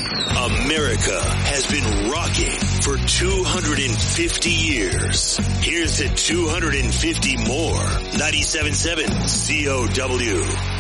America has been rocking for 250 years. Here's to 250 more. 97.7 COW.